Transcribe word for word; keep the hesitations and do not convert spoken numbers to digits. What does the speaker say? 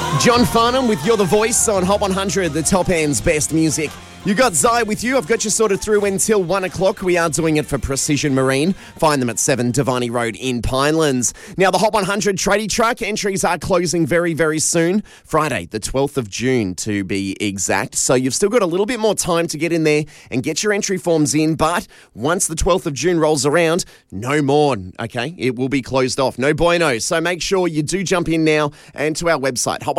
John Farnham with You're the Voice on Hot one hundred, the top end's best music. You got Zai with you. I've got you sorted through until one o'clock. We are doing it for Precision Marine. Find them at seven Devani Road in Pinelands. Now, the Hot one hundred tradie truck entries are closing very, very soon. Friday, the twelfth of June to be exact. So you've still got a little bit more time to get in there and get your entry forms in. But once the twelfth of June rolls around, no more, okay? It will be closed off. No bueno. So make sure you do jump in now and to our website, hot